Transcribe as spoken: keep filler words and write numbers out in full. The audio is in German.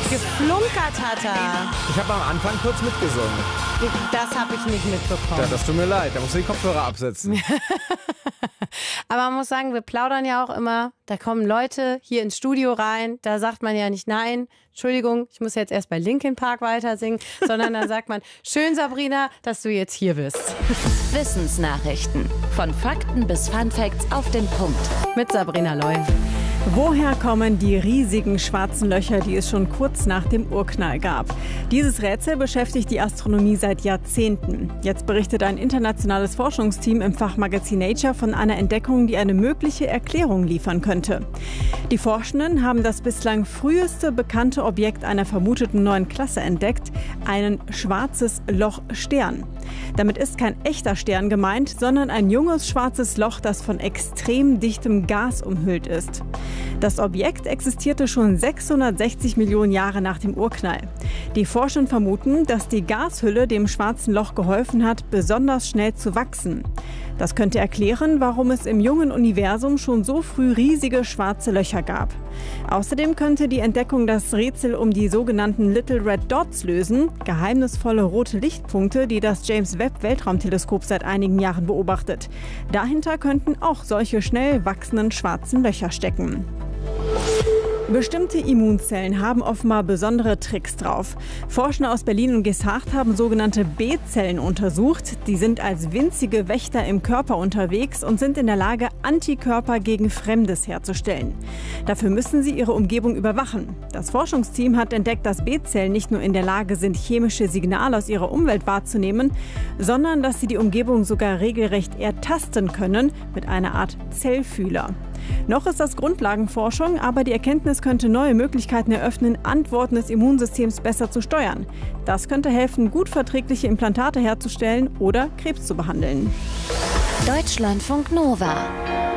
Geflunkert hat er. Ich habe am Anfang kurz mitgesungen. Das habe ich nicht mitbekommen. Ja, das tut mir leid, da musst du die Kopfhörer absetzen. Aber man muss sagen, wir plaudern ja auch immer. Da kommen Leute hier ins Studio rein. Da sagt man ja nicht nein. Entschuldigung, ich muss jetzt erst bei Linkin Park weiter singen. Sondern dann sagt man, schön Sabrina, dass du jetzt hier bist. Wissensnachrichten. Von Fakten bis Funfacts auf den Punkt. Mit Sabrina Loy. Woher kommen die riesigen schwarzen Löcher, die es schon kurz nach dem Urknall gab? Dieses Rätsel beschäftigt die Astronomie seit Jahrzehnten. Jetzt berichtet ein internationales Forschungsteam im Fachmagazin Nature von einer Entdeckung, die eine mögliche Erklärung liefern könnte. Die Forschenden haben das bislang früheste bekannte Objekt einer vermuteten neuen Klasse entdeckt, einen schwarzes Loch-Stern. Damit ist kein echter Stern gemeint, sondern ein junges schwarzes Loch, das von extrem dichtem Gas umhüllt ist. Das Objekt existierte schon sechshundertsechzig Millionen Jahre nach dem Urknall. Die Forscher vermuten, dass die Gashülle dem schwarzen Loch geholfen hat, besonders schnell zu wachsen. Das könnte erklären, warum es im jungen Universum schon so früh riesige schwarze Löcher gab. Außerdem könnte die Entdeckung das Rätsel um die sogenannten Little Red Dots lösen, geheimnisvolle rote Lichtpunkte, die das James Webb Weltraumteleskop seit einigen Jahren beobachtet. Dahinter könnten auch solche schnell wachsenden schwarzen Löcher stecken. Bestimmte Immunzellen haben offenbar besondere Tricks drauf. Forscher aus Berlin und Gesacht haben sogenannte B-Zellen untersucht. Die sind als winzige Wächter im Körper unterwegs und sind in der Lage, Antikörper gegen Fremdes herzustellen. Dafür müssen sie ihre Umgebung überwachen. Das Forschungsteam hat entdeckt, dass B-Zellen nicht nur in der Lage sind, chemische Signale aus ihrer Umwelt wahrzunehmen, sondern dass sie die Umgebung sogar regelrecht ertasten können mit einer Art Zellfühler. Noch ist das Grundlagenforschung, aber die Erkenntnis könnte neue Möglichkeiten eröffnen, Antworten des Immunsystems besser zu steuern. Das könnte helfen, gut verträgliche Implantate herzustellen oder Krebs zu behandeln. Deutschlandfunk Nova.